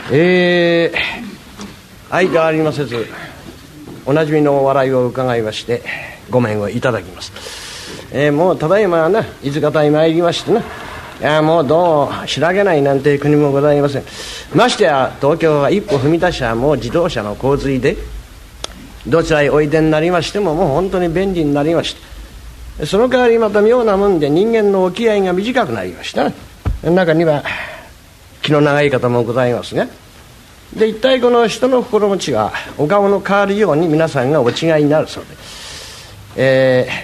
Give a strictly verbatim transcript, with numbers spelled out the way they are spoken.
えー、相変わりませずおなじみのお笑いを伺いましてごめんをいただきます。えー、もうただいまな伊豆方に参りましてな、いやもうどう開けないなんて国もございません。ましてや東京は一歩踏み出しはもう自動車の洪水でどちらへおいでになりましてももう本当に便利になりまして、その代わりまた妙なもんで人間の沖合が短くなりましたな。中には気の長い方もございますが、で一体この人の心持ちはお顔の変わるように皆さんがお違いになるそうで、えー